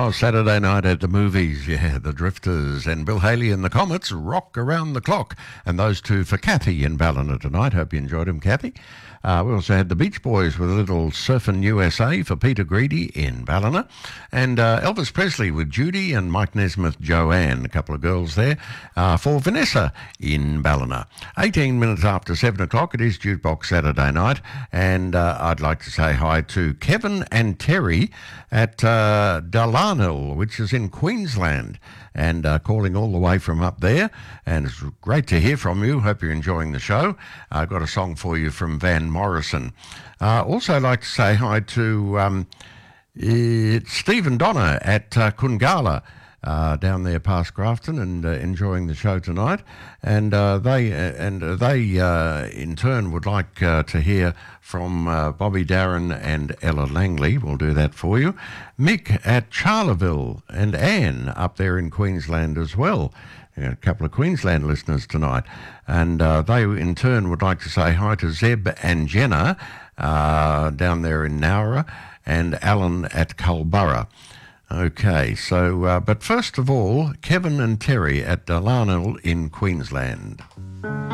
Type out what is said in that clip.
Oh, Saturday night at the movies, yeah, the Drifters and Bill Haley and the Comets rock around the clock. And those two for Kathy in Ballina tonight. Hope you enjoyed them, Kathy. We also had the Beach Boys with a little Surfin' USA for Peter Greedy in Ballina. And Elvis Presley with Judy and Mike Nesmith, Joanne, a couple of girls there, for Vanessa in Ballina. 18 minutes after 7 o'clock, it is Jukebox Saturday night. And I'd like to say hi to Kevin and Terry at Dalarnell, which is in Queensland, and calling all the way from up there. And it's great to hear from you. Hope you're enjoying the show. I've got a song for you from Van Morrison. Also like to say hi to Stephen Donner at Kungala, down there past Grafton, and enjoying the show tonight. And they in turn would like to hear from Bobby Darren and Ella Langley. We'll do that for you. Mick at Charleville and Anne up there in Queensland as well. A couple of Queensland listeners tonight. And they in turn would like to say hi to Zeb and Jenna down there in Nowra, and Alan at Culburra. Okay, so, but first of all, Kevin and Terry at Dalarnell in Queensland.